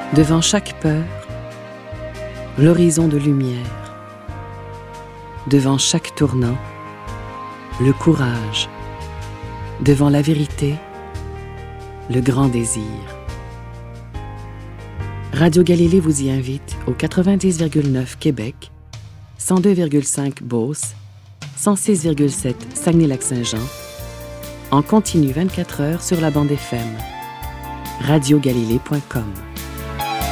Devant chaque peur, l'horizon de lumière. Devant chaque tournant, le courage. Devant la vérité, le grand désir. Radio Galilée vous y invite au 90,9 Québec, 102,5 Beauce, 106,7 Saguenay-Lac-Saint-Jean, en continu 24 heures sur la bande FM. radiogalilée.com